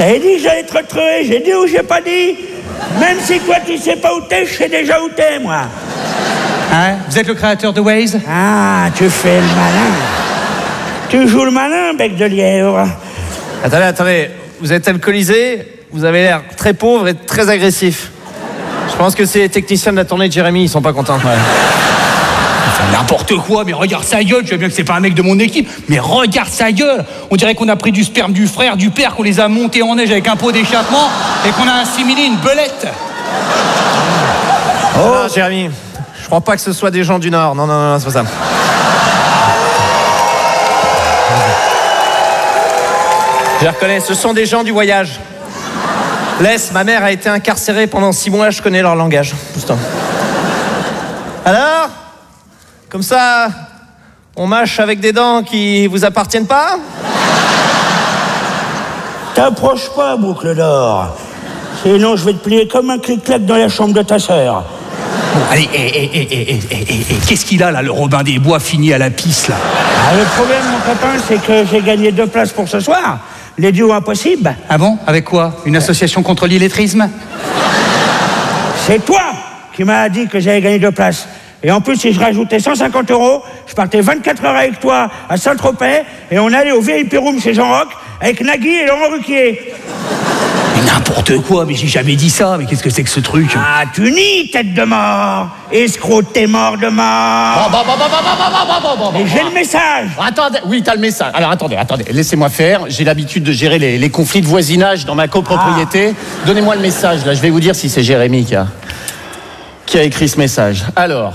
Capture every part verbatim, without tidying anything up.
t'avais dit que j'allais te retrouver, j'ai dit ou j'ai pas dit? Même si toi tu sais pas où t'es, je sais déjà où t'es, moi. Hein? Vous êtes le créateur de Waze? Ah, tu fais le malin. Tu joues le malin, bec de lièvre. Attendez, attendez, vous êtes alcoolisé, vous avez l'air très pauvre et très agressif. Je pense que c'est les techniciens de la tournée de Jérémy, ils sont pas contents. Ouais. Enfin, n'importe quoi, mais regarde sa gueule, je sais bien que c'est pas un mec de mon équipe, mais regarde sa gueule. On dirait qu'on a pris du sperme du frère, du père, qu'on les a montés en neige avec un pot d'échappement et qu'on a assimilé une belette. Oh, non, Jérémy, je crois pas que ce soit des gens du Nord. Non, non, non, c'est pas ça. Je les reconnais, ce sont des gens du voyage. Laisse, ma mère a été incarcérée pendant six mois, je connais leur langage. Pousse-toi. Alors? Comme ça, on mâche avec des dents qui vous appartiennent pas? T'approches pas, boucle d'or. Sinon, je vais te plier comme un clic-clac dans la chambre de ta sœur. Bon, allez, et, et, et, et, et, et, et qu'est-ce qu'il a là, le Robin des Bois fini à la pisse là? Ah, le problème, mon copain, c'est que j'ai gagné deux places pour ce soir. Les duos impossibles. Ah bon? Avec quoi? Une association contre l'illettrisme? C'est toi qui m'as dit que j'avais gagné deux places. Et en plus, si je rajoutais cent cinquante euros, je partais vingt-quatre heures avec toi à Saint-Tropez et on allait au V I P Room chez Jean-Roch avec Nagui et Laurent Ruquier. Mais n'importe quoi, mais j'ai jamais dit ça, mais qu'est-ce que c'est que ce truc? Ah, tu nies, tête de mort. Escroc, t'es mort de mort. Bon, bon, bon, bon, bon, bon, bon, bon, bon, bon. Et j'ai le message. Attendez, oui, t'as le message. Alors, attendez, attendez, laissez-moi faire. J'ai l'habitude de gérer les, les conflits de voisinage dans ma copropriété. Ah. Donnez-moi le message, là. Je vais vous dire si c'est Jérémy qui a, qui a écrit ce message. Alors,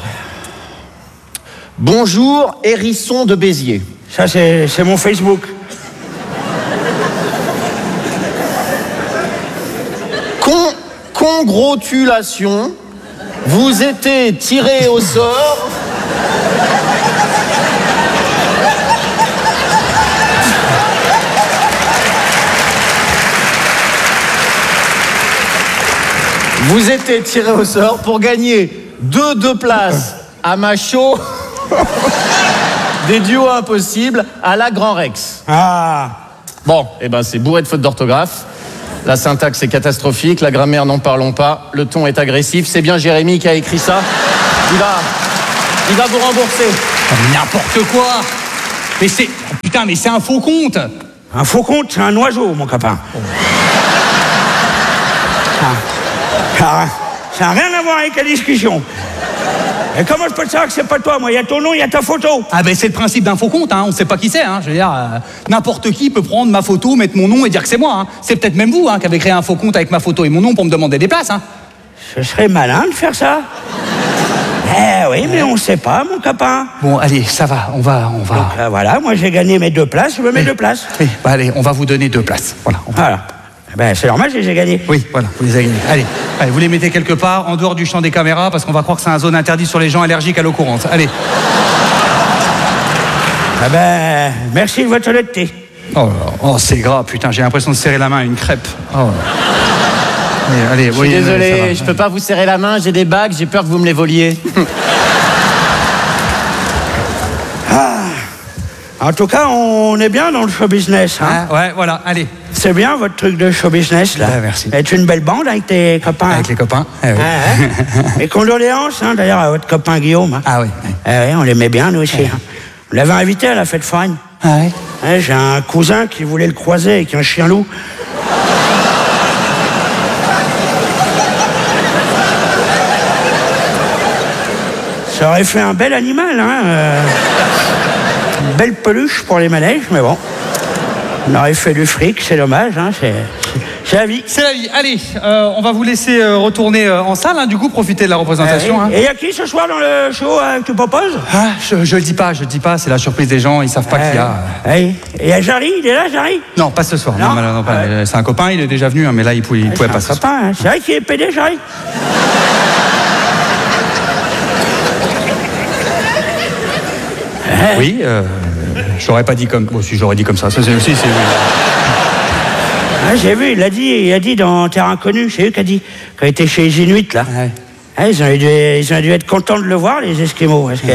bonjour, hérisson de Béziers. Ça, c'est, c'est mon Facebook. Con, congratulations, vous étiez tiré au sort. Vous étiez tiré au sort pour gagner deux deux places à Machaut, des duos impossibles à la Grand Rex. Ah. Bon, eh ben c'est bourré de fautes d'orthographe. La syntaxe est catastrophique, la grammaire n'en parlons pas, le ton est agressif. C'est bien Jérémy qui a écrit ça. Il va, il va vous rembourser. N'importe quoi. Mais c'est... Putain, mais c'est un faux compte. Un faux compte, c'est un oiseau, mon copain. Oh. Ah. Ça n'a rien à voir avec la discussion. Et comment je peux te savoir que c'est pas toi? Moi, il y a ton nom, il y a ta photo. Ah ben c'est le principe d'un faux compte, hein. On sait pas qui c'est, hein. Je veux dire, euh, n'importe qui peut prendre ma photo, mettre mon nom et dire que c'est moi, hein. C'est peut-être même vous, hein, qui avez créé un faux compte avec ma photo et mon nom pour me demander des places, hein. Ce serait malin de faire ça. Eh oui, mais on sait pas, mon copain. Bon, allez, ça va, on va, on va. Donc euh, voilà, moi j'ai gagné mes deux places, je me mets oui. deux places. Oui, bah allez, on va vous donner deux places. Voilà. On va... Voilà. Ben, c'est normal, j'ai gagné. Oui, voilà, vous les avez gagnés. Allez, allez, vous les mettez quelque part, en dehors du champ des caméras, parce qu'on va croire que c'est un zone interdite sur les gens allergiques à l'eau courante. Allez. Ah ben, merci de votre honnêteté. Oh, oh c'est gras, putain, j'ai l'impression de serrer la main à une crêpe. Oh. Allez, allez, je suis oui, désolé, allez, je peux pas vous serrer la main, j'ai des bagues, j'ai peur que vous me les voliez. En tout cas, on est bien dans le show business. Hein. Ah, ouais, voilà, allez. C'est bien votre truc de show business, là. Ah, merci. Êtes une belle bande avec tes copains. Avec les copains. Eh oui. Ah, hein. Et condoléances, hein, d'ailleurs, à votre copain Guillaume. Hein. Ah oui. oui. Ah, oui, on l'aimait bien, nous aussi. Hein. On l'avait invité à la fête foraine. Ah oui. Ouais, j'ai un cousin qui voulait le croiser avec un chien loup. Ça aurait fait un bel animal, hein. Euh... Une belle peluche pour les manèges, mais bon. On aurait fait du fric, c'est dommage, hein. C'est, c'est la vie. C'est la vie. Allez, euh, on va vous laisser euh, retourner euh, en salle, hein, du coup, profiter de la représentation. Ah oui. Hein. Et il y a qui ce soir dans le show euh, que tu proposes? Ah, je, je le dis pas, je le dis pas, c'est la surprise des gens, ils savent pas ah, qu'il y a. Oui. Et il y a Jarry, il est là, Jarry? Non, pas ce soir. Non, non, non, non pas, ah, ouais. C'est un copain, il est déjà venu, hein, mais là, il pouvait, il pouvait pas. C'est un copain, hein. C'est vrai qu'il est pédé, Jarry? Oui, euh, j'aurais pas dit comme... Bon, si j'aurais dit comme ça, ça c'est aussi... C'est... Ah, j'ai vu, il a dit, il a dit dans Terre Inconnue, c'est eux qui a dit, quand il était chez les Inuits, là. Ouais. Ah, ils, ont dû, ils ont dû être contents de le voir, les Esquimaux, parce que...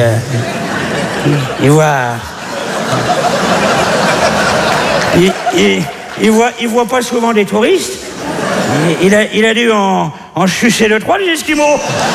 ils, ils voient... Ils, ils, il voit, il voit pas souvent des touristes. Il, il, a, il a dû en, en sucer deux, trois, des Esquimaux.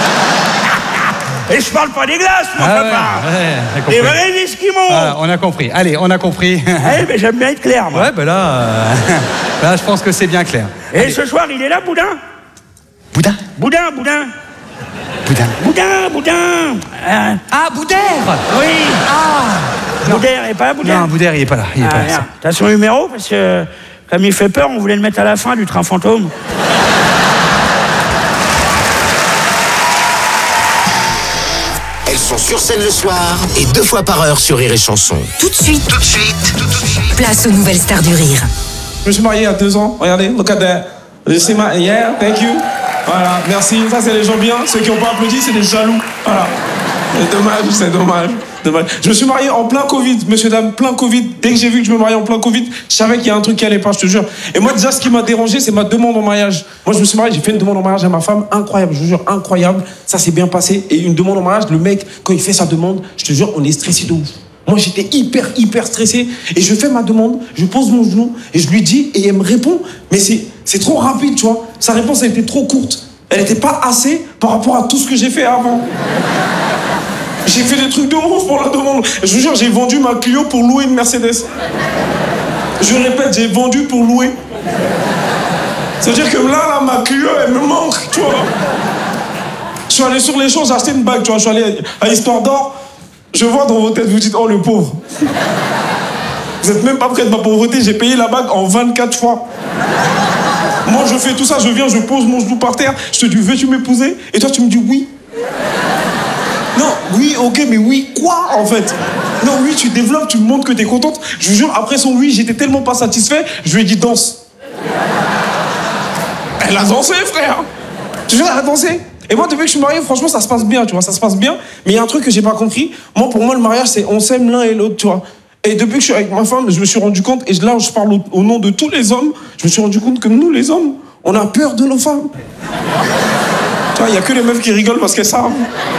Et je parle pas des glaces, mon Ah papa. ouais, ouais, Des vrais Esquimaux. Voilà, on a compris. Allez, on a compris. Eh, mais j'aime bien être clair, moi. Ouais, ben là, euh, là, je pense que c'est bien clair. Et Allez. ce soir, il est là, Boudin? Boudin Boudin, Boudin. Boudin. Boudin, Boudin. Euh, Ah, Boudère. oui. Ah Boudin, et pas Boudin. Non, Boudère, il est pas là. Il est Ah, pas là. merde. T'as son numéro? Parce que, comme il fait peur, on voulait le mettre à la fin du train fantôme. Elles sont sur scène le soir et deux fois par heure sur Rire et Chanson. Tout de suite, Tout de suite, tout de suite. place aux nouvelles stars du rire. Je me suis marié il y a deux ans. Regardez, look at that. C'est ma... Yeah, thank you. Voilà, merci. Ça, c'est les gens bien. Ceux qui n'ont pas applaudi, c'est des jaloux. Voilà. C'est dommage, c'est dommage. dommage. Je me suis marié en plein Covid, monsieur, dame, plein Covid. Dès que j'ai vu que je me mariais en plein Covid, je savais qu'il y a un truc qui allait pas, je te jure. Et moi, déjà, ce qui m'a dérangé, c'est ma demande en mariage. Moi, je me suis marié, j'ai fait une demande en mariage à ma femme, incroyable, je vous jure, incroyable. Ça s'est bien passé. Et une demande en mariage, le mec, quand il fait sa demande, je te jure, on est stressé de ouf. Moi, j'étais hyper, hyper stressé. Et je fais ma demande, je pose mon genou, et je lui dis, et elle me répond, mais c'est, c'est trop rapide, tu vois. Sa réponse, elle était trop courte. Elle n'était pas assez par rapport à tout ce que j'ai fait avant. J'ai fait des trucs de ouf pour la demande. Je vous jure, j'ai vendu ma Clio pour louer une Mercedes. Je répète, j'ai vendu pour louer. Ça veut dire que là, là, ma Clio, elle me manque, tu vois. Je suis allé sur les champs, j'ai acheté une bague, tu vois. Je suis allé à Histoire d'Or. Je vois dans vos têtes, vous dites, oh, le pauvre. Vous n'êtes même pas près de ma pauvreté, j'ai payé la bague en vingt-quatre fois. Moi, je fais tout ça, je viens, je pose mon genou par terre, je te dis, veux-tu m'épouser? Et toi, tu me dis oui. Non, oui, ok, mais oui, quoi, en fait? Non, oui, tu développes, tu me montres que t'es contente. Je vous jure, après son oui, j'étais tellement pas satisfait, je lui ai dit danse. Elle a dansé, frère. Je te jure, elle a dansé. Et moi, depuis que je suis marié, franchement, ça se passe bien, tu vois, ça se passe bien. Mais il y a un truc que j'ai pas compris. Moi, pour moi, le mariage, c'est on s'aime l'un et l'autre, tu vois. Et depuis que je suis avec ma femme, je me suis rendu compte, et là, je parle au, au nom de tous les hommes, je me suis rendu compte que nous, les hommes, on a peur de nos femmes. Tu vois, il y a que les meufs qui rigolent parce qu'elles savent.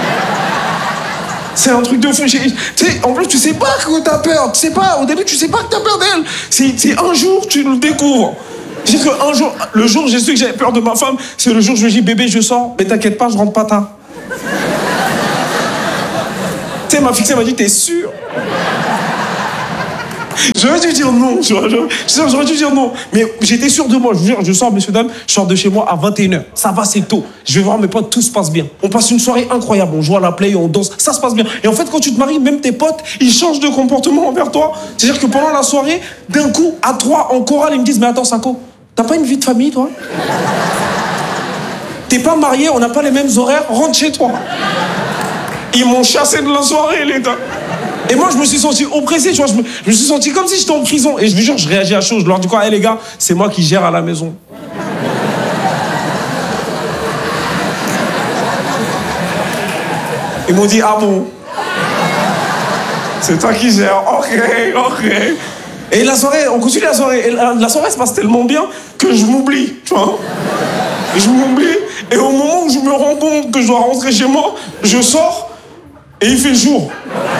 C'est un truc de fou. Tu sais, en plus, tu sais pas que t'as peur. Tu sais pas, au début, tu sais pas que t'as peur d'elle. C'est, c'est un jour, tu le découvres. C'est qu'un jour, le jour où j'ai su que j'avais peur de ma femme, c'est le jour où je lui ai dit, bébé, je sors, mais t'inquiète pas, je rentre pas tard. Tu sais, ma fixée m'a dit, t'es sûr? J'aurais dû dire non, j'aurais, j'aurais, j'aurais dû dire non. Mais j'étais sûr de moi, je vous jure, je sors, messieurs, dames, je sors de chez moi à vingt et une heures. Ça va, c'est tôt. Je vais voir mes potes, tout se passe bien. On passe une soirée incroyable, on joue à la play, on danse, ça se passe bien. Et en fait, quand tu te maries, même tes potes, ils changent de comportement envers toi. C'est-à-dire que pendant la soirée, d'un coup, à trois, en chorale, ils me disent, mais attends, Sako, t'as pas une vie de famille, toi? T'es pas marié, on n'a pas les mêmes horaires, rentre chez toi. Ils m'ont chassé de la soirée, les gars. Et moi, je me suis senti oppressé, tu vois, je me, je me suis senti comme si j'étais en prison. Et je vous jure, je réagis à chaud. Je leur dis quoi, hé hey, les gars, c'est moi qui gère à la maison. Ils m'ont dit, ah bon? C'est toi qui gères, ok, ok. Et la soirée, on continue la soirée. Et la, la soirée se passe tellement bien que je m'oublie, tu vois. Je m'oublie. Et au moment où je me rends compte que je dois rentrer chez moi, je sors et il fait jour.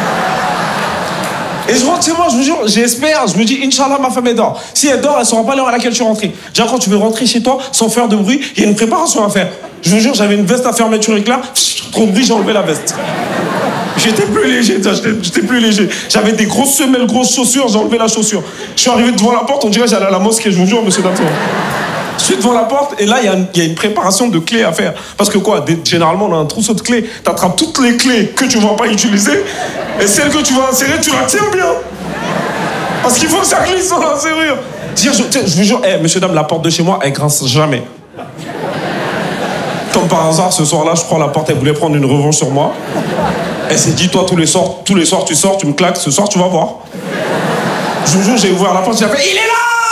Et je rentre chez moi, je vous jure, j'espère, je me dis, Inch'Allah, ma femme elle dort. Si elle dort, elle ne saura pas l'heure à laquelle je suis rentré. Déjà, quand tu veux rentrer chez toi, sans faire de bruit, il y a une préparation à faire. Je vous jure, j'avais une veste à fermeture éclair, trop de bruit, j'ai enlevé la veste. J'étais plus léger, j'étais, j'étais plus léger. J'avais des grosses semelles, grosses chaussures, j'ai enlevé la chaussure. Je suis arrivé devant la porte, on dirait que j'allais à la mosquée, je vous jure, monsieur Dato. Je suis devant la porte et là, il y, y a une préparation de clés à faire. Parce que quoi, des, généralement, on a un trousseau de clés. Tu attrapes toutes les clés que tu ne vas pas utiliser et celles que tu vas insérer, tu la tiens bien. Parce qu'il faut que ça glisse dans la serrure. Dire, je, je vous jure, hey, monsieur, dame, la porte de chez moi, elle grince jamais. Comme par hasard, ce soir-là, je prends la porte, elle voulait prendre une revanche sur moi. Elle s'est dit, toi, tous les soirs, tous les soirs, tu sors, tu me claques, ce soir, tu vas voir. Je vous jure, j'ai ouvert la porte, j'ai fait, il est là!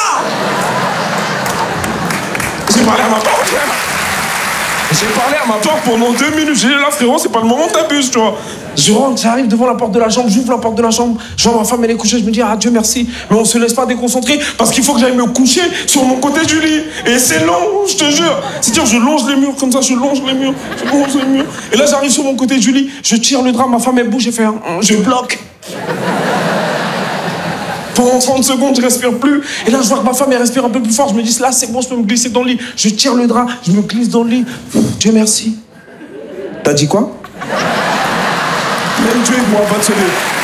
J'ai parlé à ma porte. J'ai parlé à ma porte pendant deux minutes. J'ai dit là, frérot, c'est pas le moment de t'abuser, tu vois. Je rentre, j'arrive devant la porte de la chambre, j'ouvre la porte de la chambre, je vois ma femme, elle est couchée, je me dis, ah Dieu merci, mais on se laisse pas déconcentrer parce qu'il faut que j'aille me coucher sur mon côté du lit. Et c'est long, je te jure. C'est-à-dire, je longe les murs comme ça, je longe les murs, je longe les murs. Et là, j'arrive sur mon côté du lit, je tire le drap, ma femme, elle bouge, et fait un, je bloque. Pendant trente secondes, je respire plus. Et là, je vois que ma femme, elle respire un peu plus fort. Je me dis, là, c'est bon, je peux me glisser dans le lit. Je tire le drap, je me glisse dans le lit. Dieu merci. T'as dit quoi? Même Dieu, il pourra pas te sauver.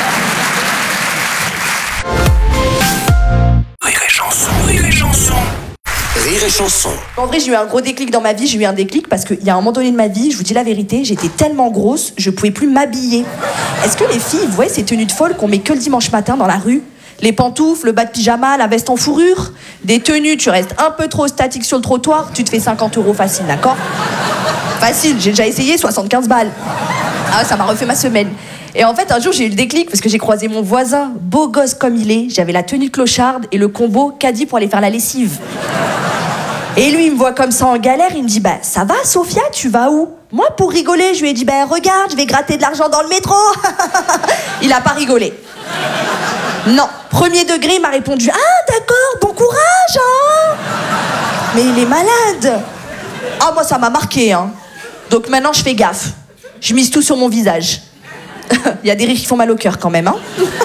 Rire et chanson, rire et chanson. Rire et chanson. En vrai, j'ai eu un gros déclic dans ma vie. J'ai eu un déclic parce qu'il y a un moment donné de ma vie, je vous dis la vérité, j'étais tellement grosse, je pouvais plus m'habiller. Est-ce que les filles, vous voyez ces tenues de folle qu'on met que le dimanche matin dans la rue? Les pantoufles, le bas de pyjama, la veste en fourrure. Des tenues, tu restes un peu trop statique sur le trottoir, tu te fais cinquante euros facile, d'accord? Facile, j'ai déjà essayé, soixante-quinze balles. Ah, ça m'a refait ma semaine. Et en fait, un jour, j'ai eu le déclic parce que j'ai croisé mon voisin, beau gosse comme il est. J'avais la tenue de clocharde et le combo caddie pour aller faire la lessive. Et lui, il me voit comme ça en galère, il me dit, bah, ça va, Sophia, tu vas où? Moi, pour rigoler, je lui ai dit, bah, regarde, je vais gratter de l'argent dans le métro. Il a pas rigolé. Non, premier degré, il m'a répondu, ah, d'accord, bon courage, hein. Mais il est malade. Ah, moi, ça m'a marqué, hein. Donc maintenant, je fais gaffe. Je mise tout sur mon visage. Il y a des rires qui font mal au cœur quand même, hein.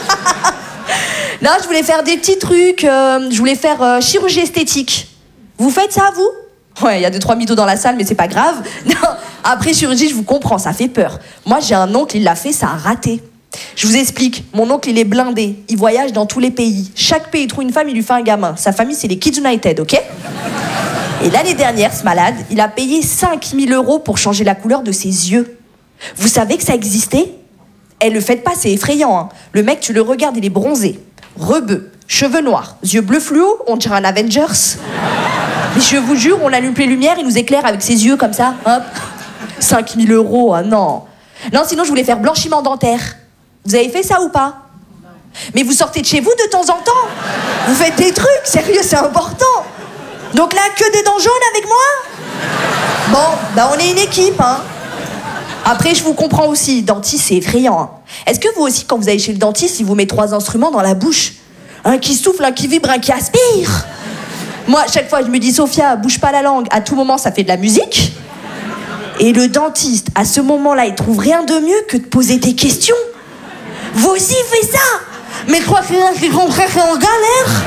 Non, je voulais faire des petits trucs. Euh, je voulais faire euh, chirurgie esthétique. Vous faites ça, vous? Ouais, il y a deux, trois mythos dans la salle, mais c'est pas grave. Non, après chirurgie, je vous comprends, ça fait peur. Moi, j'ai un oncle, il l'a fait, ça a raté. Je vous explique, mon oncle, il est blindé. Il voyage dans tous les pays. Chaque pays, il trouve une femme, il lui fait un gamin. Sa famille, c'est les Kids United, ok? Et l'année dernière, ce malade, il a payé cinq mille euros pour changer la couleur de ses yeux. Vous savez que ça existait? Eh, le faites pas, c'est effrayant, hein. Le mec, tu le regardes, il est bronzé, rebeu, cheveux noirs, yeux bleus fluo, on dirait un Avengers. Mais je vous jure, on allume les lumières, il nous éclaire avec ses yeux comme ça, hop. cinq mille euros, ah non. Non, sinon je voulais faire blanchiment dentaire. Vous avez fait ça ou pas? Mais vous sortez de chez vous de temps en temps. Vous faites des trucs, sérieux, c'est important. Donc là, que des dents jaunes avec moi? Bon, bah on est une équipe, hein. Après, je vous comprends aussi, dentiste, c'est effrayant, hein. Est-ce que vous aussi, quand vous allez chez le dentiste, il vous met trois instruments dans la bouche? Un qui souffle, un qui vibre, un qui aspire. Moi, chaque fois, je me dis, Sophia, bouge pas la langue, à tout moment, ça fait de la musique. Et le dentiste, à ce moment-là, il trouve rien de mieux que de poser tes questions. Vous aussi, faites ça. Mais crois que c'est qu'on est en galère.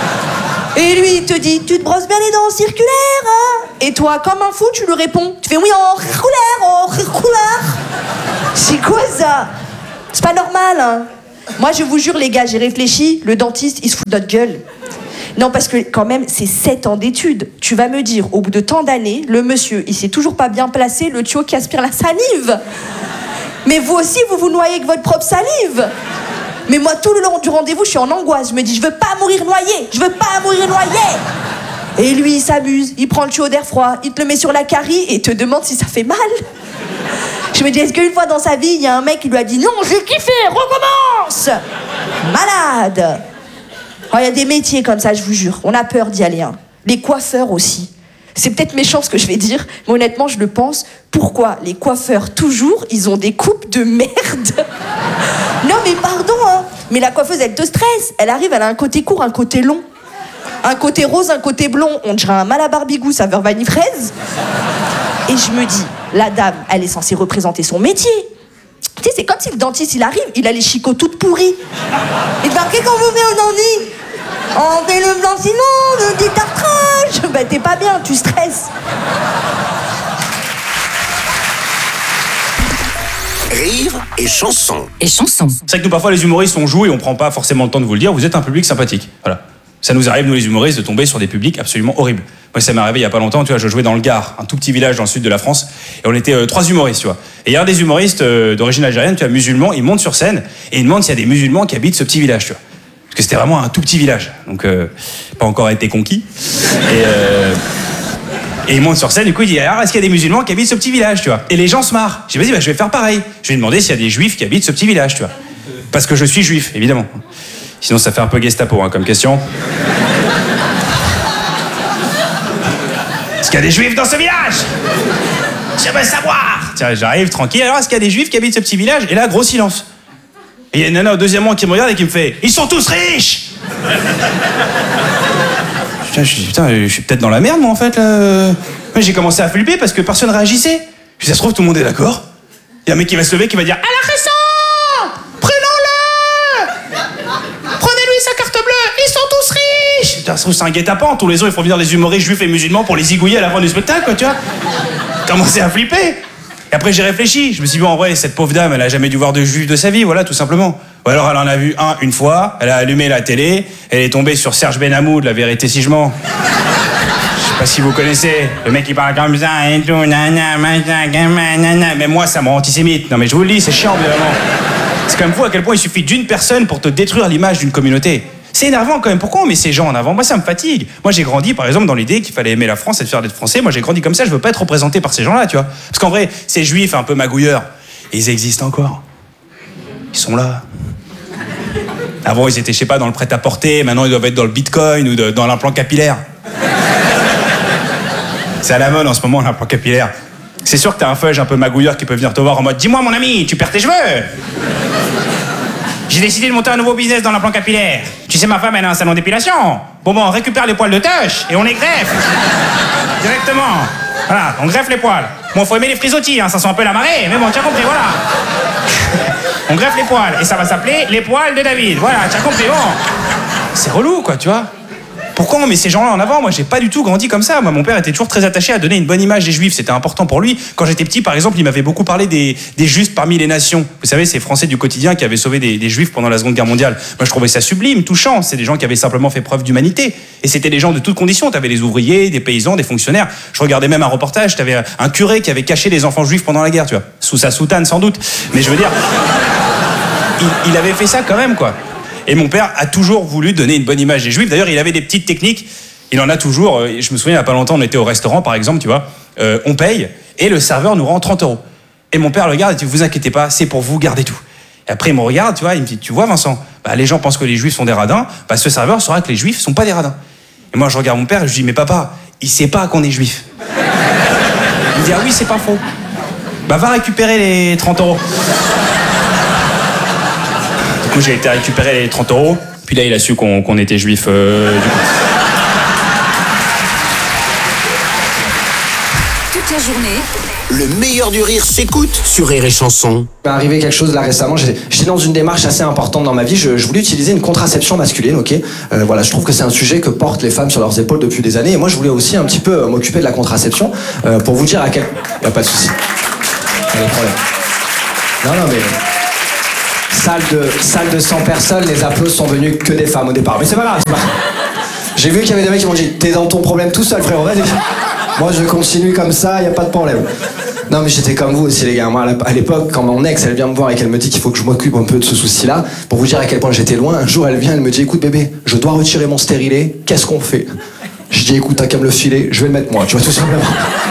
Et lui, il te dit, tu te brosses bien les dents circulaires, hein? Et toi, comme un fou, tu lui réponds. Tu fais, oui, en circulaire, en circulaire. C'est quoi ça? C'est pas normal, hein? Moi, je vous jure, les gars, j'ai réfléchi, le dentiste, il se fout de notre gueule. Non, parce que quand même, c'est sept ans d'études. Tu vas me dire, au bout de tant d'années, le monsieur, il s'est toujours pas bien placé, le tuyau qui aspire la salive. Mais vous aussi, vous vous noyez avec votre propre salive. Mais moi, tout le long du rendez-vous, je suis en angoisse. Je me dis, je veux pas mourir noyé. Je veux pas mourir noyé. Et lui, il s'amuse. Il prend le tuyau d'air froid. Il te le met sur la carie et te demande si ça fait mal. Je me dis, est-ce qu'une fois dans sa vie, il y a un mec qui lui a dit, non, j'ai kiffé, recommence. Malade. Il y a des métiers comme ça, je vous jure. On a peur d'y aller, hein. Les coiffeurs aussi. C'est peut-être méchant ce que je vais dire, mais honnêtement, je le pense. Pourquoi les coiffeurs, toujours, ils ont des coupes de merde? Non, mais pardon, hein. Mais la coiffeuse, elle te stresse. Elle arrive, elle a un côté court, un côté long. Un côté rose, un côté blond. On dirait un Malabarbigou, saveur vanille fraise. Et je me dis, la dame, elle est censée représenter son métier. Tu sais, c'est comme si le dentiste, il arrive, il a les chicots toutes pourries. Il marque, quand vous venez au dentiste, on fait le blanchiment, le détartrage. Ben, t'es pas bien, tu stresses. Rire et chanson. Et chanson. C'est vrai que nous, parfois, les humoristes, on joue et on prend pas forcément le temps de vous le dire. Vous êtes un public sympathique. Voilà. Ça nous arrive, nous, les humoristes, de tomber sur des publics absolument horribles. Moi, ça m'est arrivé il y a pas longtemps, tu vois, je jouais dans le Gard, un tout petit village dans le sud de la France, et on était euh, trois humoristes, tu vois. Et il y a un des humoristes euh, d'origine algérienne, tu vois, musulman, il monte sur scène et il demande s'il y a des musulmans qui habitent ce petit village, tu vois. Parce que c'était vraiment un tout petit village, donc euh, pas encore été conquis. Et, euh, et il monte sur scène, du coup, il dit, alors, est-ce qu'il y a des musulmans qui habitent ce petit village, tu vois. Et les gens se marrent. J'ai dit, vas-y, bah, je vais faire pareil. Je vais demander s'il y a des juifs qui habitent ce petit village, tu vois. Parce que je suis juif, évidemment. Sinon, ça fait un peu Gestapo, hein, comme question. Est-ce qu'il y a des juifs dans ce village? J'aimerais savoir. Tiens, j'arrive tranquille. Alors, est-ce qu'il y a des juifs qui habitent ce petit village? Et là, gros silence. Et il y a une nana au deuxième rang qui me regarde et qui me fait, ils sont tous riches. Putain, je dis, putain, je suis peut-être dans la merde, moi, en fait, là. Mais j'ai commencé à flipper parce que personne réagissait. Puis ça se trouve, tout le monde est d'accord. Il y a un mec qui va se lever qui va dire, à la raison, prenons-le. Prenez-lui sa carte bleue. trouve c'est un guet-apens. Tous les ans, ils font venir les humoristes juifs et musulmans pour les zigouiller à la fin du spectacle, quoi, tu vois. Commencé à flipper. Et après, j'ai réfléchi. Je me suis dit, bon, en vrai, cette pauvre dame, elle a jamais dû voir de juif de sa vie, voilà, tout simplement. Ou alors, elle en a vu un une fois, elle a allumé la télé, elle est tombée sur Serge Benamou de La Vérité si je mens. Je sais pas si vous connaissez, le mec qui parle comme ça et tout, nana, machin, gamin, nana. Mais moi, ça me rend antisémite. Non, mais je vous le dis, c'est chiant, évidemment. C'est quand même fou à quel point il suffit d'une personne pour te détruire l'image d'une communauté. C'est énervant quand même. Pourquoi on met ces gens en avant? Moi, ça me fatigue. Moi, j'ai grandi, par exemple, dans l'idée qu'il fallait aimer la France et de faire d'être français. Moi, j'ai grandi comme ça. Je veux pas être représenté par ces gens-là, tu vois. Parce qu'en vrai, ces juifs un peu magouilleurs, ils existent encore. Ils sont là. Avant, ils étaient, je sais pas, dans le prêt-à-porter. Maintenant, ils doivent être dans le bitcoin ou de, dans l'implant capillaire. C'est à la mode en ce moment, l'implant capillaire. C'est sûr que t'as un feuge un peu magouilleur qui peut venir te voir en mode « Dis-moi, mon ami, tu perds tes cheveux !» J'ai décidé de monter un nouveau business dans l'implant capillaire. Tu sais, ma femme, elle a un salon d'épilation. Bon, bon, on récupère les poils de tâche et on les greffe. Directement. Voilà, on greffe les poils. Bon, faut aimer les frisottis, hein, ça sent un peu la marée, mais bon, tu as compris, voilà. On greffe les poils et ça va s'appeler les poils de David. Voilà, tu as compris, bon. C'est relou, quoi, tu vois. Pourquoi on met ces gens-là en avant? Moi, j'ai pas du tout grandi comme ça. Moi, mon père était toujours très attaché à donner une bonne image des Juifs. C'était important pour lui. Quand j'étais petit, par exemple, il m'avait beaucoup parlé des, des Justes parmi les nations. Vous savez, ces Français du quotidien qui avaient sauvé des, des Juifs pendant la Seconde Guerre mondiale. Moi, je trouvais ça sublime, touchant. C'est des gens qui avaient simplement fait preuve d'humanité. Et c'était des gens de toutes conditions. T'avais des ouvriers, des paysans, des fonctionnaires. Je regardais même un reportage. T'avais un curé qui avait caché des enfants juifs pendant la guerre, tu vois. Sous sa soutane, sans doute. Mais je veux dire, il, il avait fait ça quand même, quoi. Et mon père a toujours voulu donner une bonne image des Juifs. D'ailleurs, il avait des petites techniques. Il en a toujours. Je me souviens, il n'y a pas longtemps, on était au restaurant, par exemple, tu vois. Euh, on paye et le serveur nous rend trente euros. Et mon père le regarde et dit, vous inquiétez pas, c'est pour vous, gardez tout. Et après, il me regarde, tu vois, il me dit, tu vois, Vincent, bah, les gens pensent que les Juifs sont des radins. Bah, ce serveur saura que les Juifs sont pas des radins. Et moi, je regarde mon père et je lui dis, mais papa, il sait pas qu'on est Juif. Il me dit, ah oui, c'est pas faux. Bah, va récupérer les trente euros. Du coup, j'ai été récupérer les trente euros. Puis là, il a su qu'on qu'on était Juifs. Euh, du coup. La journée. Le meilleur du rire s'écoute sur Rire et Chanson. Il m'est arrivé quelque chose là récemment, j'étais, j'étais dans une démarche assez importante dans ma vie, je, je voulais utiliser une contraception masculine, ok euh, voilà, je trouve que c'est un sujet que portent les femmes sur leurs épaules depuis des années, et moi je voulais aussi un petit peu euh, m'occuper de la contraception, euh, pour vous dire à quel... Il n'y a pas de souci. Pas de problème. Non, non, mais... Salle de, salle de cent personnes, les applaudissements sont venus que des femmes au départ, mais c'est pas grave, c'est pas grave. J'ai vu qu'il y avait des mecs qui m'ont dit, t'es dans ton problème tout seul frérot, vas-y. Moi, je continue comme ça, y a pas de problème. Non, mais j'étais comme vous aussi, les gars. Moi, à l'époque, quand mon ex, elle vient me voir et qu'elle me dit qu'il faut que je m'occupe un peu de ce souci-là, pour vous dire à quel point j'étais loin, un jour, elle vient, elle me dit, écoute, bébé, je dois retirer mon stérilet, qu'est-ce qu'on fait? Je dis, écoute, t'as qu'à me le filer, je vais le mettre moi, tu vois, tout simplement.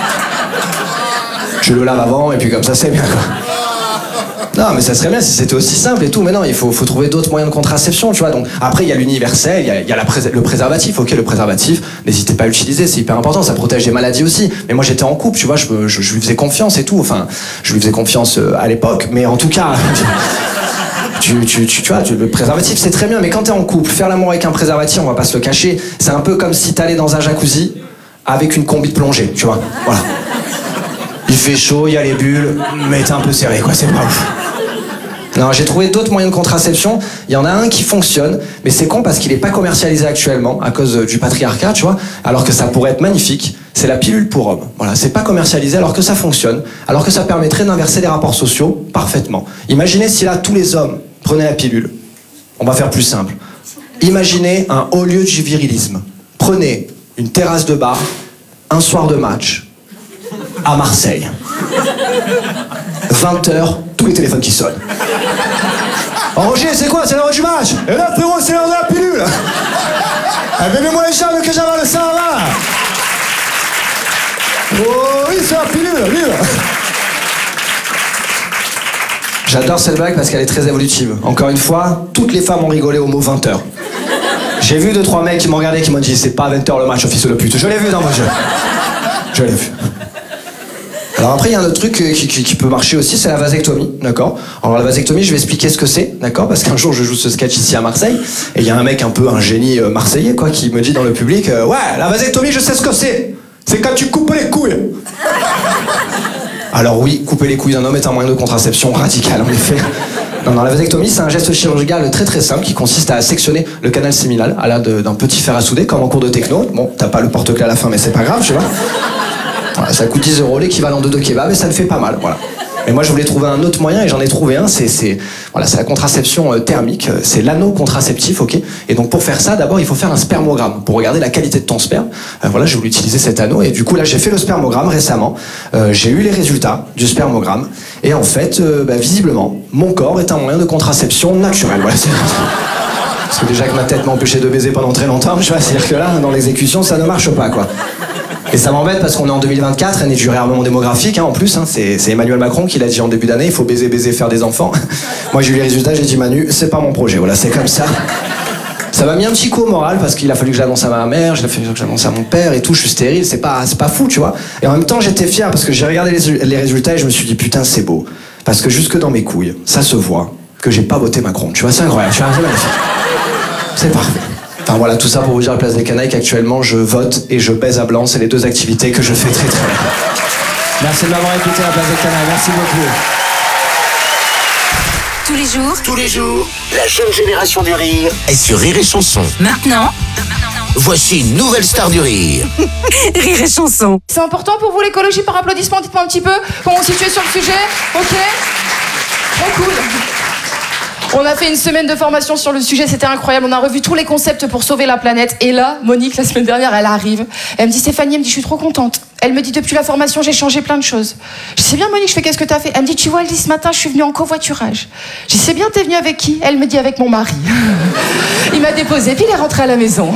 Je le lave avant, et puis comme ça, c'est bien, quoi. Non, mais ça serait bien si c'était aussi simple et tout, mais non, il faut, faut trouver d'autres moyens de contraception, tu vois. Donc, après, il y a l'universel, il y a, il y a la prés- le préservatif, ok, le préservatif, n'hésitez pas à l'utiliser, c'est hyper important, ça protège des maladies aussi. Mais moi, j'étais en couple, tu vois, je, je, je lui faisais confiance et tout, enfin, je lui faisais confiance à l'époque, mais en tout cas, tu, tu, tu, tu vois, tu, le préservatif, c'est très bien, mais quand t'es en couple, faire l'amour avec un préservatif, on va pas se le cacher, c'est un peu comme si t'allais dans un jacuzzi avec une combi de plongée, tu vois, voilà. Il fait chaud, il y a les bulles, mais t'es un peu serré, quoi, c'est pas ouf. Non, j'ai trouvé d'autres moyens de contraception. Il y en a un qui fonctionne, mais c'est con parce qu'il n'est pas commercialisé actuellement à cause du patriarcat, tu vois. Alors que ça pourrait être magnifique. C'est la pilule pour hommes. Voilà, c'est pas commercialisé alors que ça fonctionne, alors que ça permettrait d'inverser les rapports sociaux parfaitement. Imaginez si là tous les hommes prenaient la pilule. On va faire plus simple. Imaginez un haut lieu du virilisme. Prenez une terrasse de bar, un soir de match, à Marseille. vingt heures, tous les téléphones qui sonnent. Oh Roger, c'est quoi? C'est l'heure du match? Et là, frérot, c'est l'heure de la pilule. Eh, bébez-moi les charmes que j'avale ça là. Oh oui, c'est la pilule, vive. J'adore cette blague parce qu'elle est très évolutive. Encore une fois, toutes les femmes ont rigolé au mot vingt heures. J'ai vu deux, trois mecs qui m'ont regardé qui m'ont dit c'est pas vingt heures le match, fils de pute. Je l'ai vu dans vos jeux. Je l'ai vu. Alors après, il y a un autre truc qui, qui, qui peut marcher aussi, c'est la vasectomie, d'accord? Alors la vasectomie, je vais expliquer ce que c'est, d'accord? Parce qu'un jour, je joue ce sketch ici à Marseille, et il y a un mec un peu un génie euh, marseillais, quoi, qui me dit dans le public, euh, ouais, la vasectomie, je sais ce que c'est. C'est quand tu coupes les couilles. Alors oui, couper les couilles d'un homme est un moyen de contraception radical, en effet. Non, non, la vasectomie, c'est un geste chirurgical très très simple qui consiste à sectionner le canal séminal à l'aide de- d'un petit fer à souder, comme en cours de techno. Bon, t'as pas le porte-clés à la fin, mais c'est pas grave, tu vois. Voilà, ça coûte dix euros, l'équivalent de deux kebabs, et ça ne fait pas mal, voilà. Mais moi, je voulais trouver un autre moyen, et j'en ai trouvé un, c'est c'est voilà, c'est la contraception euh, thermique, euh, c'est l'anneau contraceptif, ok. Et donc, pour faire ça, d'abord, il faut faire un spermogramme, pour regarder la qualité de ton sperme. Euh, voilà, je voulais utiliser cet anneau, et du coup, là, j'ai fait le spermogramme récemment. Euh, j'ai eu les résultats du spermogramme, et en fait, euh, bah, visiblement, mon corps est un moyen de contraception naturel. Voilà, c'est... Parce que déjà que ma tête m'a empêché de baiser pendant très longtemps, je vais dire que là, dans l'exécution, ça ne marche pas, quoi. Et ça m'embête parce qu'on est en deux mille vingt-quatre, année du réarmement démographique, hein, en plus, hein, c'est, c'est Emmanuel Macron qui l'a dit en début d'année, il faut baiser, baiser, faire des enfants. Moi j'ai eu les résultats, j'ai dit Manu, c'est pas mon projet, voilà, c'est comme ça. Ça m'a mis un petit coup au moral parce qu'il a fallu que j'annonce à ma mère, il a fallu que j'annonce à mon père et tout, je suis stérile, c'est pas, c'est pas fou, tu vois. Et en même temps j'étais fier parce que j'ai regardé les, les résultats et je me suis dit putain c'est beau. Parce que jusque dans mes couilles, ça se voit que j'ai pas voté Macron, tu vois, c'est incroyable, tu vois, c'est magnifique. C'est parfait. Enfin voilà, tout ça pour vous dire à la place des canailles qu'actuellement je vote et je baise à blanc, c'est les deux activités que je fais très très bien. Merci de m'avoir écouté à la place des canailles, merci beaucoup. Tous les jours, Tous les jours, la jeune génération du rire est sur Rire et Chanson. maintenant, Voici une nouvelle star du rire. Rire et Chanson. C'est important pour vous l'écologie par applaudissement? Dites-moi un petit peu comment vous situez sur le sujet. Ok? Trop cool. On a fait une semaine de formation sur le sujet, c'était incroyable. On a revu tous les concepts pour sauver la planète. Et là, Monique, la semaine dernière, elle arrive. Elle me dit, Stéphanie, elle me dit, je suis trop contente. Elle me dit, depuis la formation, j'ai changé plein de choses. Je sais bien, Monique, je fais, qu'est-ce que t'as fait? Elle me dit, tu vois, elle dit, ce matin, je suis venue en covoiturage. Je sais bien, t'es venue avec qui? Elle me dit, avec mon mari. Il m'a déposé, puis il est rentré à la maison.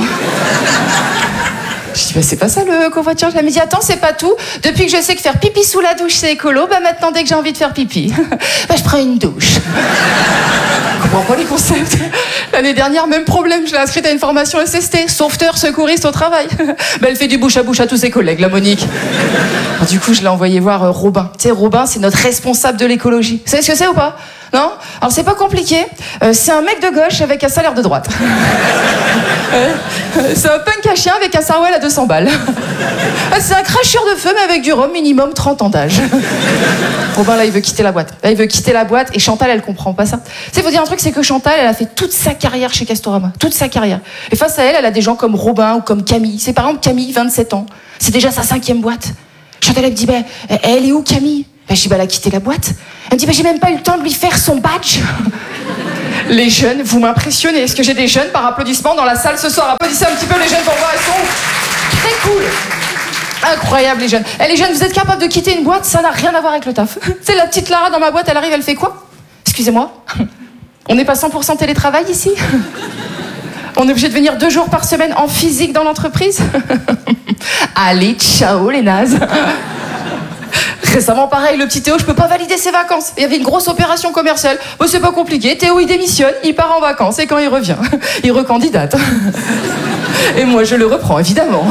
Je dis, bah c'est pas ça le covoiturage. Elle me dit, attends, c'est pas tout. Depuis que je sais que faire pipi sous la douche, c'est écolo, bah maintenant, dès que j'ai envie de faire pipi, bah je prends une douche. Je comprends pas les concepts. L'année dernière, même problème, je l'ai inscrite à une formation S S T, sauveteur, secouriste au travail. Bah elle fait du bouche à bouche à tous ses collègues, la Monique. Alors, du coup, je l'ai envoyé voir euh, Robin. Tu sais, Robin, c'est notre responsable de l'écologie. Vous savez ce que c'est ou pas? Non? Alors c'est pas compliqué. Euh, c'est un mec de gauche avec un salaire de droite. euh, c'est un punk à chien avec un sarouel à deux cents balles. Ah, c'est un cracheur de feu mais avec du rhum, minimum trente ans d'âge. Robin là il veut quitter la boîte. Là il veut quitter la boîte et Chantal elle comprend pas ça. Tu sais, faut dire un truc, c'est que Chantal elle a fait toute sa carrière chez Castorama. Toute sa carrière. Et face à elle, elle a des gens comme Robin ou comme Camille. C'est par exemple Camille, vingt-sept ans. C'est déjà sa cinquième boîte. Chantal elle me dit, bah, elle est où Camille? Ben, je dis, bah, elle a quitté la boîte. Elle me dit, bah, j'ai même pas eu le temps de lui faire son badge. Les jeunes, vous m'impressionnez. Est-ce que j'ai des jeunes par applaudissement dans la salle ce soir? Applaudissez un petit peu les jeunes pour voir, ils sont très cool. Incroyable les jeunes. Eh, les jeunes, vous êtes capables de quitter une boîte? Ça n'a rien à voir avec le taf. C'est la petite Lara dans ma boîte, elle arrive, elle fait quoi? Excusez-moi. On n'est pas cent pour cent télétravail ici? On est obligé de venir deux jours par semaine en physique dans l'entreprise? Allez, ciao les nazes. Récemment, pareil, le petit Théo, je peux pas valider ses vacances. Il y avait une grosse opération commerciale. Bon, c'est pas compliqué. Théo, il démissionne, il part en vacances. Et quand il revient, il recandidate. Et moi, je le reprends, évidemment.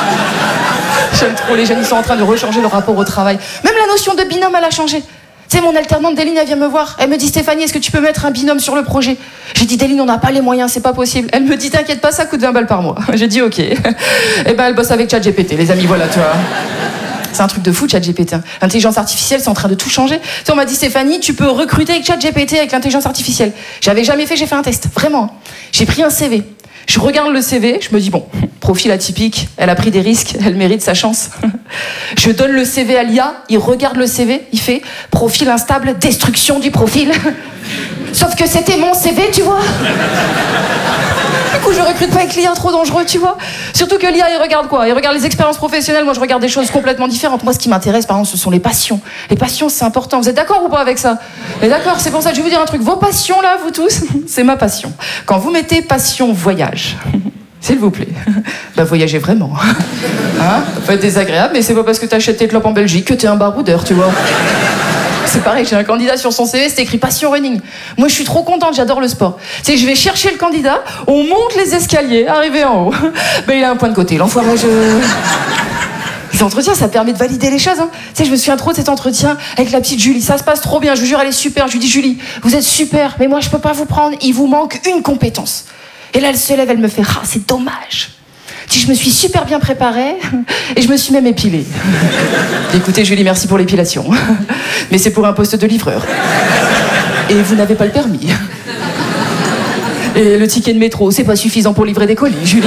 J'aime trop les jeunes, ils sont en train de rechanger le rapport au travail. Même la notion de binôme, elle a changé. Tu sais, mon alternante Déline, elle vient me voir. Elle me dit, Stéphanie, est-ce que tu peux mettre un binôme sur le projet? J'ai dit, Déline, on n'a pas les moyens, c'est pas possible. Elle me dit, t'inquiète pas, ça coûte vingt balles par mois. J'ai dit, ok. Et ben, elle bosse avec ChatGPT, les amis, voilà, tu vois. C'est un truc de fou, ChatGPT. L'intelligence artificielle, c'est en train de tout changer. Tu sais, on m'a dit, Stéphanie, tu peux recruter avec ChatGPT avec l'intelligence artificielle. J'avais jamais fait, j'ai fait un test. Vraiment. J'ai pris un C V. Je regarde le C V, je me dis, bon, profil atypique, elle a pris des risques, elle mérite sa chance. Je donne le C V à l'I A, il regarde le C V, il fait profil instable, destruction du profil. Sauf que c'était mon C V, tu vois. Du coup, je recrute pas avec l'I A, trop dangereux, tu vois. Surtout que l'I A, il regarde quoi? Il regarde les expériences professionnelles, moi je regarde des choses complètement différentes. Moi, ce qui m'intéresse, par exemple, ce sont les passions. Les passions, c'est important. Vous êtes d'accord ou pas avec ça? Et d'accord, c'est pour ça que je vais vous dire un truc. Vos passions, là, vous tous, c'est ma passion. Quand vous mettez passion voyage, s'il vous plaît, bah voyagez vraiment. Hein? Ça peut être désagréable, mais c'est pas parce que t'achètes tes clopes en Belgique que t'es un baroudeur, tu vois. C'est pareil, j'ai un candidat sur son C V, c'est écrit passion running. Moi, je suis trop contente, j'adore le sport. Tu sais, je vais chercher le candidat, on monte les escaliers, arrivé en haut. Ben, il a un point de côté, l'enfoiré, je... Les entretiens, ça permet de valider les choses. Hein. Tu sais, je me souviens trop de cet entretien avec la petite Julie. Ça se passe trop bien, je vous jure, elle est super. Je lui dis, Julie, vous êtes super, mais moi, je peux pas vous prendre. Il vous manque une compétence. Et là, elle se lève, elle me fait, ah, c'est dommage. Si je me suis super bien préparée et je me suis même épilée. Écoutez, Julie, merci pour l'épilation. Mais c'est pour un poste de livreur. Et vous n'avez pas le permis. Et le ticket de métro, c'est pas suffisant pour livrer des colis, Julie.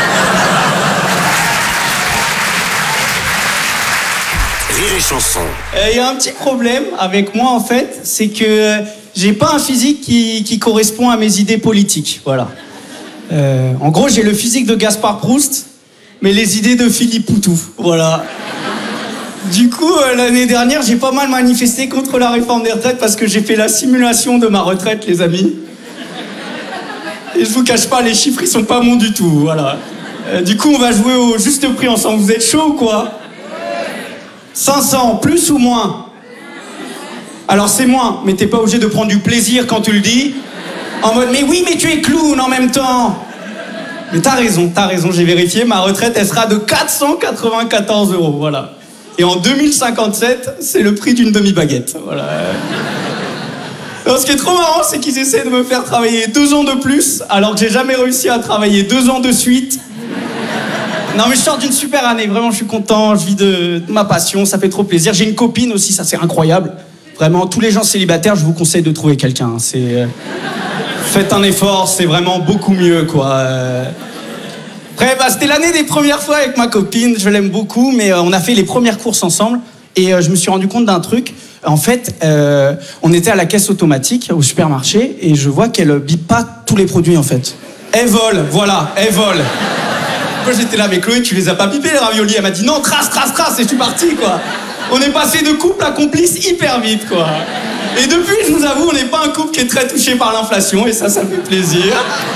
Rire et chanson. Il y a un petit problème avec moi, en fait, c'est que j'ai pas un physique qui, qui correspond à mes idées politiques, voilà. Euh, en gros, j'ai le physique de Gaspard Proust, mais les idées de Philippe Poutou, voilà. Du coup, euh, l'année dernière, j'ai pas mal manifesté contre la réforme des retraites parce que j'ai fait la simulation de ma retraite, les amis. Et je vous cache pas, les chiffres, ils sont pas bons du tout, voilà. Euh, du coup, on va jouer au juste prix ensemble. Vous êtes chaud ou quoi? cinq cents, plus ou moins? Alors c'est moins, mais t'es pas obligé de prendre du plaisir quand tu le dis. En mode, mais oui, mais tu es clown en même temps. Mais t'as raison, t'as raison, j'ai vérifié, ma retraite, elle sera de quatre cent quatre-vingt-quatorze euros, voilà. Et en deux mille cinquante-sept, c'est le prix d'une demi-baguette, voilà. Alors, ce qui est trop marrant, c'est qu'ils essaient de me faire travailler deux ans de plus, alors que j'ai jamais réussi à travailler deux ans de suite. Non, mais je sors d'une super année, vraiment, je suis content, je vis de, de ma passion, ça fait trop plaisir. J'ai une copine aussi, ça c'est incroyable. Vraiment, tous les gens célibataires, je vous conseille de trouver quelqu'un. C'est... Euh... Faites un effort, c'est vraiment beaucoup mieux, quoi. Euh... Après, bah, c'était l'année des premières fois avec ma copine, je l'aime beaucoup, mais euh, on a fait les premières courses ensemble, et euh, je me suis rendu compte d'un truc. En fait, euh, on était à la caisse automatique au supermarché, et je vois qu'elle bip pas tous les produits, en fait. Elle vole, voilà, elle vole. Moi, j'étais là, mais Chloé, tu les as pas bipés, les raviolis? Elle m'a dit, non, trace, trace, trace, et je suis parti, quoi. On est passé de couple à complice hyper vite, quoi. Et depuis, je vous avoue, on n'est pas un couple qui est très touché par l'inflation, et ça, ça me fait plaisir.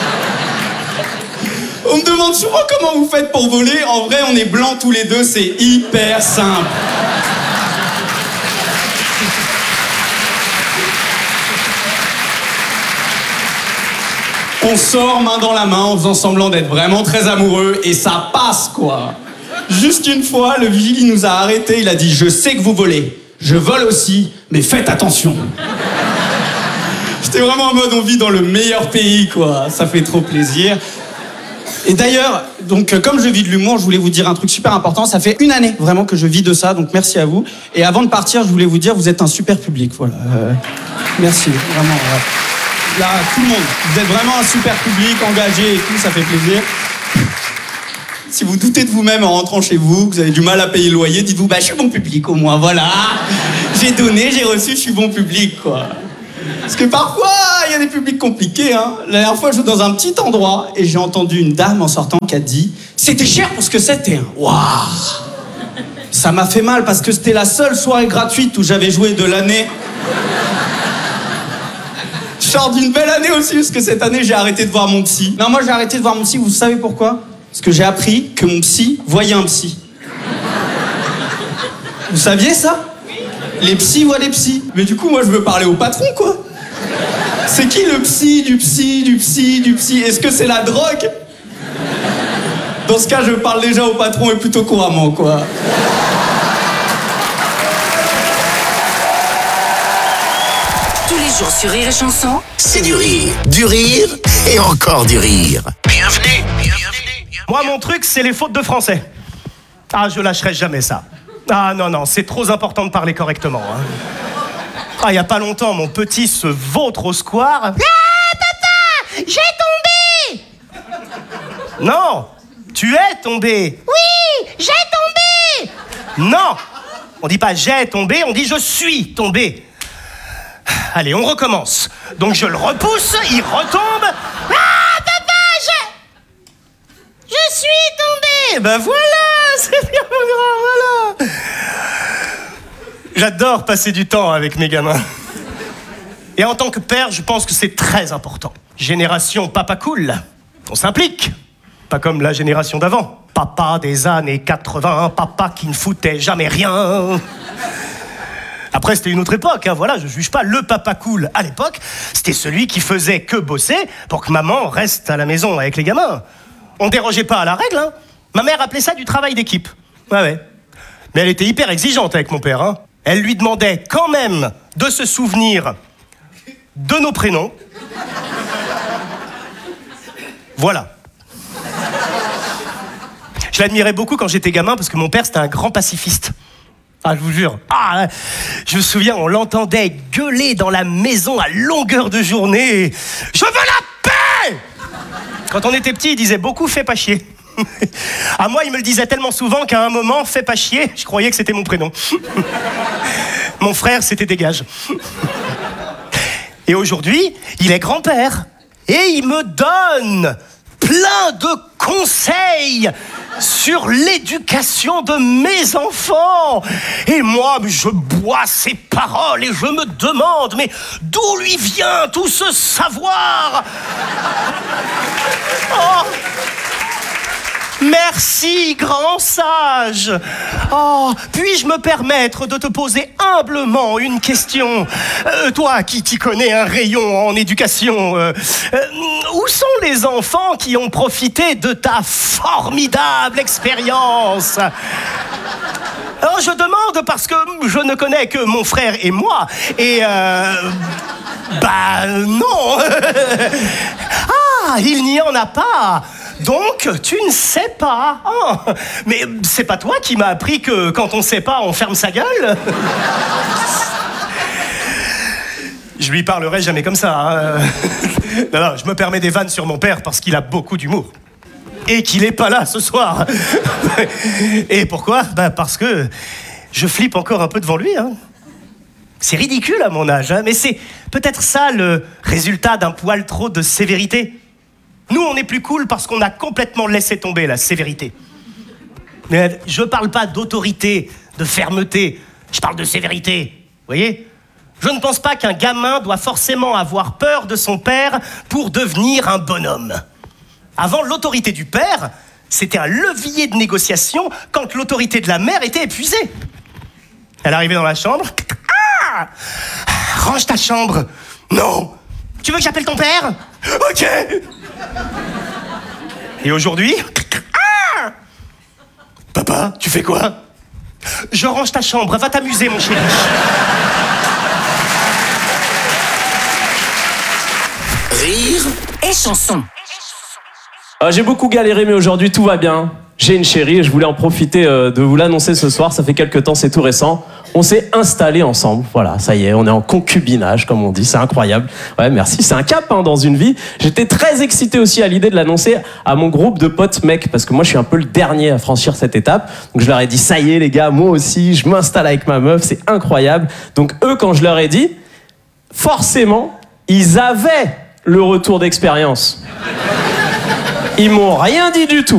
On me demande souvent comment vous faites pour voler. En vrai, on est blancs tous les deux, c'est hyper simple. On sort main dans la main en faisant semblant d'être vraiment très amoureux, et ça passe, quoi. Juste une fois, le vigile il nous a arrêtés, il a dit « Je sais que vous volez, je vole aussi, mais faites attention !» J'étais vraiment en mode on vit dans le meilleur pays, quoi. Ça fait trop plaisir. Et d'ailleurs, donc comme je vis de l'humour, je voulais vous dire un truc super important. Ça fait une année vraiment que je vis de ça, donc merci à vous. Et avant de partir, je voulais vous dire, vous êtes un super public, voilà. Euh, merci, vraiment. Ouais. Là, tout le monde, vous êtes vraiment un super public, engagé et tout, ça fait plaisir. Si vous doutez de vous-même en rentrant chez vous, que vous avez du mal à payer le loyer, dites-vous, bah je suis bon public au moins, voilà. J'ai donné, j'ai reçu, je suis bon public, quoi. Parce que parfois, il y a des publics compliqués, hein. La dernière fois, je suis dans un petit endroit et j'ai entendu une dame en sortant qui a dit « C'était cher pour ce que c'était, hein. » Waouh. Ça m'a fait mal parce que c'était la seule soirée gratuite où j'avais joué de l'année. Je sors d'une belle année aussi, parce que cette année, j'ai arrêté de voir mon psy. Non, moi, j'ai arrêté de voir mon psy, vous savez pourquoi? Parce que j'ai appris que mon psy voyait un psy. Vous saviez ça? Les psys voient les psys. Mais du coup, moi, je veux parler au patron, quoi. C'est qui le psy, du psy, du psy, du psy? Est-ce que c'est la drogue? Dans ce cas, je parle déjà au patron et plutôt couramment, quoi. Tous les jours sur Rire et Chanson, C'est du rire, du rire et encore du rire. Bienvenue, bienvenue. Moi, mon truc, c'est les fautes de français. Ah, je lâcherai jamais ça. Ah non, non, c'est trop important de parler correctement. Hein. Ah, il y a pas longtemps, mon petit se vautre au square. Ah, papa, j'ai tombé. Non, tu es tombé. Oui, j'ai tombé. Non, on dit pas j'ai tombé, on dit je suis tombé. Allez, on recommence. Donc je le repousse, il retombe. Ah, papa, je... Je suis tombé. Ben voilà, c'est bien mon grand, voilà. J'adore passer du temps avec mes gamins. Et en tant que père, je pense que c'est très important. Génération papa cool, on s'implique. Pas comme la génération d'avant. Papa des années quatre-vingts, papa qui ne foutait jamais rien. Après, c'était une autre époque, hein, voilà, je juge pas. Le papa cool, à l'époque, c'était celui qui faisait que bosser pour que maman reste à la maison avec les gamins. On dérogeait pas à la règle, hein. Ma mère appelait ça du travail d'équipe. Ouais, ouais. Mais elle était hyper exigeante avec mon père, hein. Elle lui demandait quand même de se souvenir de nos prénoms. Voilà. Je l'admirais beaucoup quand j'étais gamin parce que mon père, c'était un grand pacifiste. Ah, je vous jure. Ah, je me souviens, on l'entendait gueuler dans la maison à longueur de journée. Je veux la paix! Quand on était petit, il disait beaucoup « fais pas chier ». À moi, il me le disait tellement souvent qu'à un moment, « fais pas chier », je croyais que c'était mon prénom. Mon frère, c'était dégage. Et aujourd'hui, il est grand-père. Et il me donne plein de conseils sur l'éducation de mes enfants. Et moi, je bois ses paroles et je me demande, mais d'où lui vient tout ce savoir? Oh, merci, grand sage. Oh, puis-je me permettre de te poser humblement une question? Euh, toi qui t'y connais un rayon en éducation, euh, euh, où sont les enfants qui ont profité de ta formidable expérience? Alors je demande parce que je ne connais que mon frère et moi, et euh, bah non. Ah, il n'y en a pas. Donc, tu ne sais pas. Oh, mais c'est pas toi qui m'as appris que quand on sait pas, on ferme sa gueule? Je lui parlerai jamais comme ça. Hein. Non, non, je me permets des vannes sur mon père parce qu'il a beaucoup d'humour. Et qu'il est pas là ce soir. Et pourquoi? Bah parce que je flippe encore un peu devant lui. Hein. C'est ridicule à mon âge, hein, mais c'est peut-être ça le résultat d'un poil trop de sévérité. Nous, on est plus cool parce qu'on a complètement laissé tomber la sévérité. Mais je parle pas d'autorité, de fermeté, je parle de sévérité. Vous voyez? Je ne pense pas qu'un gamin doit forcément avoir peur de son père pour devenir un bonhomme. Avant, l'autorité du père, c'était un levier de négociation quand l'autorité de la mère était épuisée. Elle arrivait dans la chambre. Ah! Range ta chambre. Non. Tu veux que j'appelle ton père? Ok. Et aujourd'hui, ah! Papa, tu fais quoi? Je range ta chambre, va t'amuser, mon chéri. Rire et chanson. Euh, j'ai beaucoup galéré, mais aujourd'hui tout va bien. J'ai une chérie et je voulais en profiter euh, de vous l'annoncer ce soir. Ça fait quelques temps, c'est tout récent. On s'est installés ensemble. Voilà, ça y est, on est en concubinage, comme on dit. C'est incroyable. Ouais, merci. C'est un cap hein, dans une vie. J'étais très excité aussi à l'idée de l'annoncer à mon groupe de potes mecs, parce que moi, je suis un peu le dernier à franchir cette étape. Donc, je leur ai dit, ça y est, les gars, moi aussi, je m'installe avec ma meuf. C'est incroyable. Donc, eux, quand je leur ai dit, forcément, ils avaient le retour d'expérience. Ils m'ont rien dit du tout.